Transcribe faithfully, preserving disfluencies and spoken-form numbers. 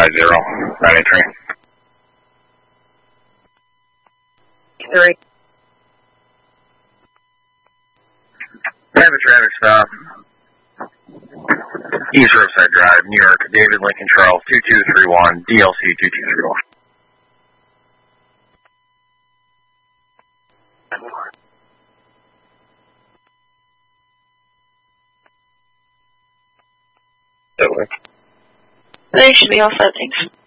five zero, nine eight three. Three. I have a traffic stop. East Riverside Drive, New York, David Lincoln Charles, two two three one, D L C two two three one. They should be all set, thanks.